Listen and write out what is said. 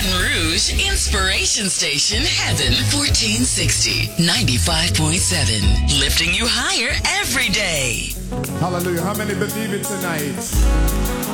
Baton Rouge Inspiration Station, Heaven 1460, 95.7. Lifting you higher every day. Hallelujah. How many believe it tonight?